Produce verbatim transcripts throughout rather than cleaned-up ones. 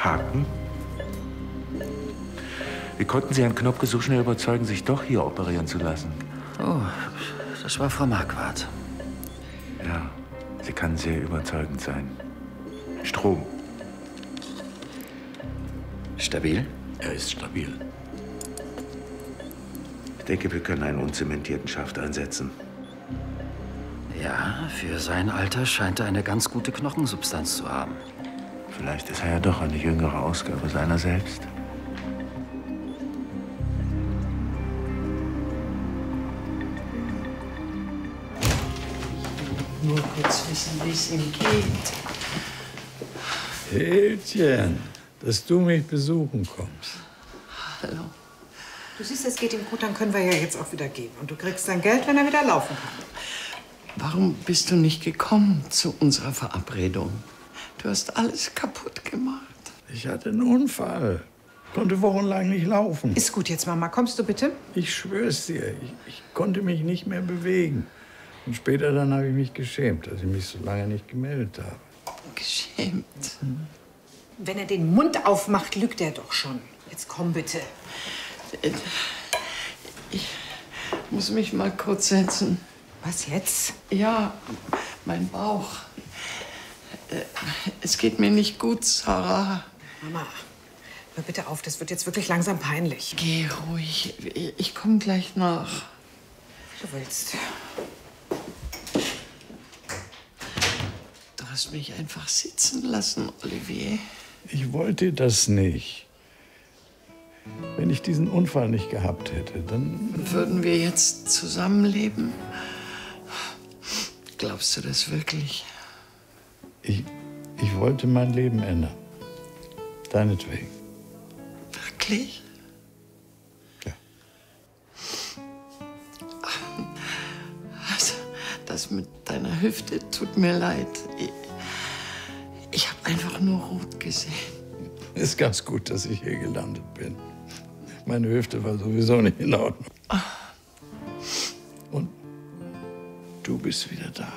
Haken? Wie konnten Sie Herrn Knopke so schnell überzeugen, sich doch hier operieren zu lassen? Oh, das war Frau Marquardt. Ja, sie kann sehr überzeugend sein. Strom. Stabil? Er ist stabil. Ich denke, wir können einen unzementierten Schaft einsetzen. Ja, für sein Alter scheint er eine ganz gute Knochensubstanz zu haben. Vielleicht ist er ja doch eine jüngere Ausgabe seiner selbst. Nur kurz wissen, wie es ihm geht. Hildchen, dass du mich besuchen kommst. Hallo. Du siehst, es geht ihm gut, dann können wir ja jetzt auch wieder gehen. Und du kriegst dein Geld, wenn er wieder laufen kann. Warum bist du nicht gekommen zu unserer Verabredung? Du hast alles kaputt gemacht. Ich hatte einen Unfall. Konnte wochenlang nicht laufen. Ist gut jetzt, Mama. Kommst du bitte? Ich schwör's dir, ich, ich konnte mich nicht mehr bewegen. Und später dann habe ich mich geschämt, dass ich mich so lange nicht gemeldet habe. Geschämt? Hm. Wenn er den Mund aufmacht, lügt er doch schon. Jetzt komm bitte. Ich muss mich mal kurz setzen. Was jetzt? Ja, mein Bauch. Es geht mir nicht gut, Sarah. Mama, hör bitte auf. Das wird jetzt wirklich langsam peinlich. Geh ruhig. Ich komme gleich nach. Wie du willst. Du hast mich einfach sitzen lassen, Olivier. Ich wollte das nicht. Wenn ich diesen Unfall nicht gehabt hätte, dann... Würden wir jetzt zusammenleben? Glaubst du das wirklich? Ich, ich wollte mein Leben ändern. Deinetwegen. Wirklich? Ja. Also, das mit deiner Hüfte tut mir leid. Ich, ich habe einfach nur rot gesehen. Ist ganz gut, dass ich hier gelandet bin. Meine Hüfte war sowieso nicht in Ordnung. Und du bist wieder da.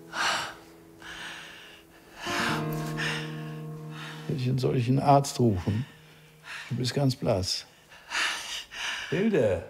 Mädchen, soll ich einen Arzt rufen? Du bist ganz blass. Hilde!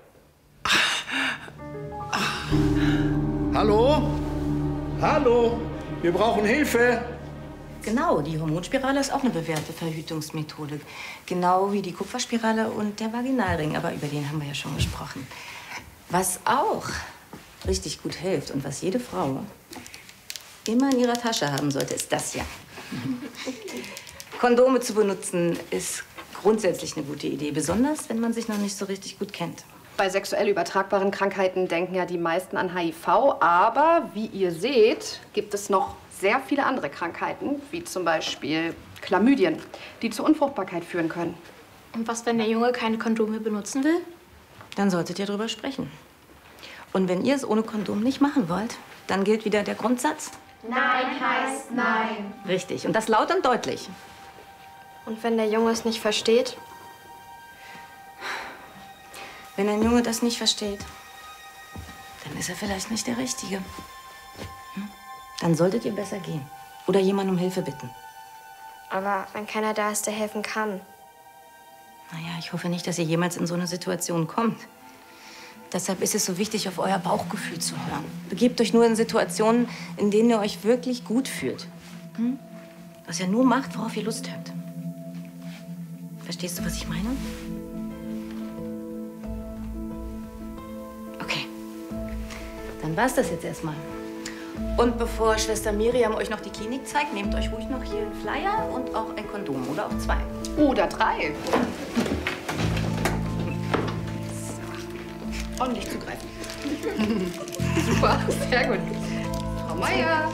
Hallo? Hallo? Wir brauchen Hilfe! Genau, die Hormonspirale ist auch eine bewährte Verhütungsmethode. Genau wie die Kupferspirale und der Vaginalring. Aber über den haben wir ja schon gesprochen. Was auch richtig gut hilft und was jede Frau immer in ihrer Tasche haben sollte, ist das hier. Kondome zu benutzen ist grundsätzlich eine gute Idee. Besonders, wenn man sich noch nicht so richtig gut kennt. Bei sexuell übertragbaren Krankheiten denken ja die meisten an H I V. Aber wie ihr seht, gibt es noch sehr viele andere Krankheiten, wie zum Beispiel Chlamydien, die zur Unfruchtbarkeit führen können. Und was, wenn der Junge keine Kondome benutzen will? Dann solltet ihr drüber sprechen. Und wenn ihr es ohne Kondom nicht machen wollt, dann gilt wieder der Grundsatz. Nein heißt nein. Richtig. Und das laut und deutlich. Und wenn der Junge es nicht versteht? Wenn ein Junge das nicht versteht, dann ist er vielleicht nicht der Richtige. Hm? Dann solltet ihr besser gehen. Oder jemanden um Hilfe bitten. Aber wenn keiner da ist, der helfen kann. Naja, ich hoffe nicht, dass ihr jemals in so eine Situation kommt. Deshalb ist es so wichtig, auf euer Bauchgefühl zu hören. Begebt euch nur in Situationen, in denen ihr euch wirklich gut fühlt. Hm? Was ihr nur macht, worauf ihr Lust habt. Verstehst du, was ich meine? Okay. Dann war's das jetzt erstmal. Und bevor Schwester Miriam euch noch die Klinik zeigt, nehmt euch ruhig noch hier einen Flyer und auch ein Kondom. Oder auch zwei. Oder drei. Ordentlich zugreifen. Super, sehr gut. Frau Meier.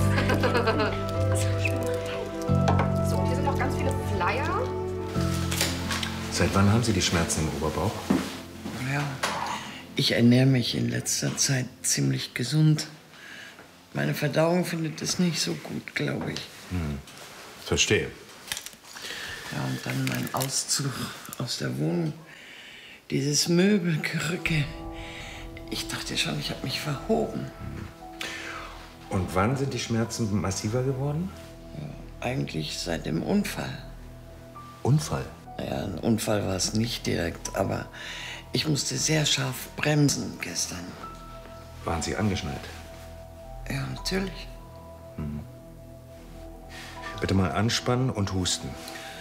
So, hier sind noch ganz viele Flyer. Seit wann haben Sie die Schmerzen im Oberbauch? Ja, ich ernähre mich in letzter Zeit ziemlich gesund. Meine Verdauung findet es nicht so gut, glaube ich. Hm. Verstehe. Ja, und dann mein Auszug aus der Wohnung. Dieses Möbelgerücke. Ich dachte schon, ich habe mich verhoben. Und wann sind die Schmerzen massiver geworden? Ja, eigentlich seit dem Unfall. Unfall? Naja, ein Unfall war es nicht direkt, aber ich musste sehr scharf bremsen gestern. Waren Sie angeschnallt? Ja, natürlich. Hm. Bitte mal anspannen und husten.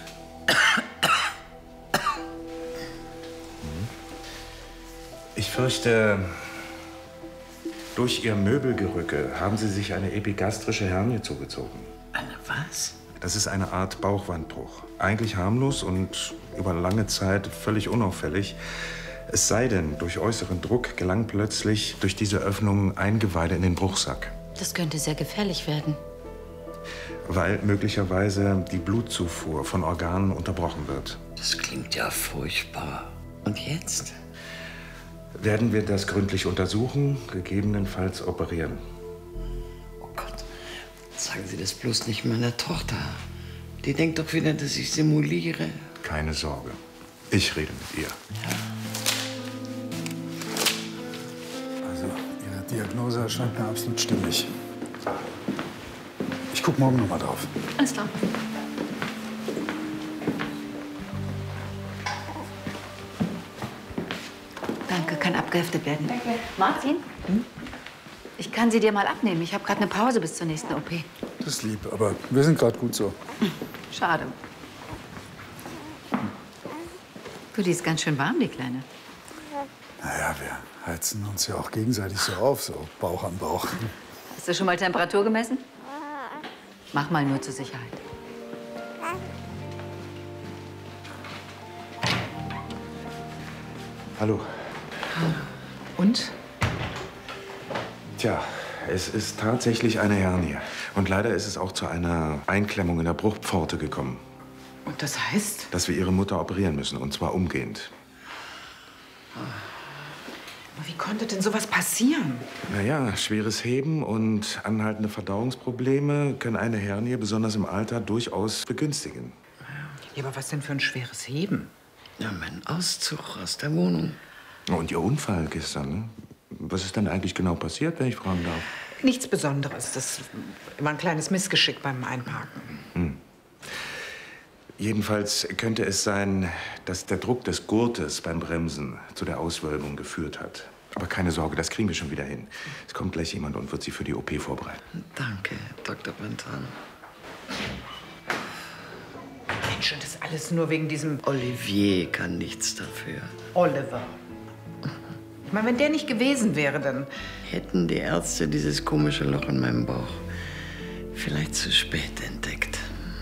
Ich fürchte, durch Ihr Möbelgerücke haben Sie sich eine epigastrische Hernie zugezogen. Eine was? Das ist eine Art Bauchwandbruch. Eigentlich harmlos und über lange Zeit völlig unauffällig. Es sei denn, durch äußeren Druck gelangen plötzlich durch diese Öffnung Eingeweide in den Bruchsack. Das könnte sehr gefährlich werden. Weil möglicherweise die Blutzufuhr von Organen unterbrochen wird. Das klingt ja furchtbar. Und jetzt? Werden wir das gründlich untersuchen, gegebenenfalls operieren. Oh Gott, sagen Sie das bloß nicht meiner Tochter. Die denkt doch wieder, dass ich simuliere. Keine Sorge, ich rede mit ihr. Ja. Also, Ihre Diagnose erscheint mir absolut stimmig. Ich guck morgen noch mal drauf. Alles klar. Danke, kann abgeheftet werden. Danke. Martin? Hm? Ich kann sie dir mal abnehmen. Ich habe gerade eine Pause bis zur nächsten O P. Das ist lieb, aber wir sind gerade gut so. Schade. Du, die ist ganz schön warm, die Kleine. Naja, wir heizen uns ja auch gegenseitig so auf, so Bauch an Bauch. Hast du schon mal Temperatur gemessen? Mach mal nur zur Sicherheit. Hallo. Und? Tja, es ist tatsächlich eine Hernie. Und leider ist es auch zu einer Einklemmung in der Bruchpforte gekommen. Und das heißt? Dass wir Ihre Mutter operieren müssen, und zwar umgehend. Aber wie konnte denn sowas passieren? Naja, schweres Heben und anhaltende Verdauungsprobleme können eine Hernie, besonders im Alter, durchaus begünstigen. Ja, aber was denn für ein schweres Heben? Ja, mein Auszug aus der Wohnung. Und Ihr Unfall gestern, ne? Was ist denn eigentlich genau passiert, wenn ich fragen darf? Nichts Besonderes. Das war ein kleines Missgeschick beim Einparken. Hm. Jedenfalls könnte es sein, dass der Druck des Gurtes beim Bremsen zu der Auswölbung geführt hat. Aber keine Sorge, das kriegen wir schon wieder hin. Es kommt gleich jemand und wird Sie für die O P vorbereiten. Danke, Doktor Brentano. Mensch, und das alles nur wegen diesem Olivier kann nichts dafür. Oliver. Ich meine, wenn der nicht gewesen wäre, dann... Hätten die Ärzte dieses komische Loch in meinem Bauch vielleicht zu spät entdeckt.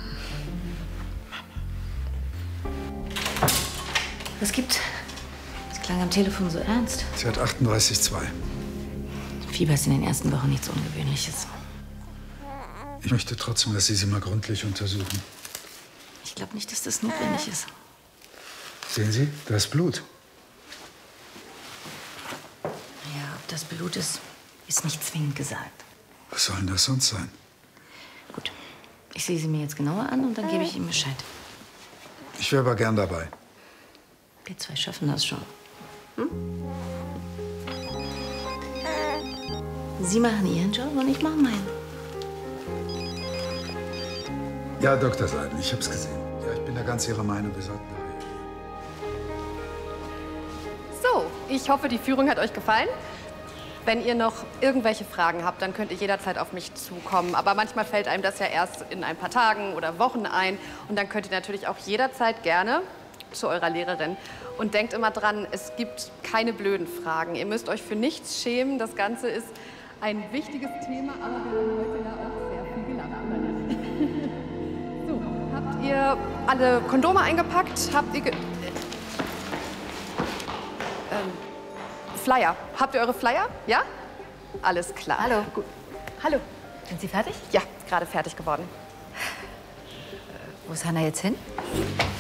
Was gibt's? Das klang am Telefon so ernst. Sie hat achtunddreißig Komma zwei. Fieber ist in den ersten Wochen nichts Ungewöhnliches. Ich möchte trotzdem, dass Sie sie mal gründlich untersuchen. Ich glaube nicht, dass das notwendig ist. Sehen Sie, da ist Blut. Ja, ob das Blut ist, ist nicht zwingend gesagt. Was soll denn das sonst sein? Gut, ich sehe sie mir jetzt genauer an und dann gebe ich ihm Bescheid. Ich wäre aber gern dabei. Wir zwei schaffen das schon. Hm? Sie machen Ihren Job und ich mache meinen. Ja, Doktor Seiden, ich hab's gesehen. Ja, ich bin da ganz Ihrer Meinung. Wir sollten da reden. So, ich hoffe, die Führung hat euch gefallen. Wenn ihr noch irgendwelche Fragen habt, dann könnt ihr jederzeit auf mich zukommen. Aber manchmal fällt einem das ja erst in ein paar Tagen oder Wochen ein. Und dann könnt ihr natürlich auch jederzeit gerne zu eurer Lehrerin. Und denkt immer dran, es gibt keine blöden Fragen. Ihr müsst euch für nichts schämen. Das Ganze ist ein wichtiges Thema, aber wir haben heute ja auch sehr viel gelacht, oder nicht? So, habt ihr alle Kondome eingepackt? Habt ihr... Ge ähm, Flyer. Habt ihr eure Flyer? Ja? Alles klar. Hallo. Gut. Hallo. Sind Sie fertig? Ja, gerade fertig geworden. Wo ist Hannah jetzt hin?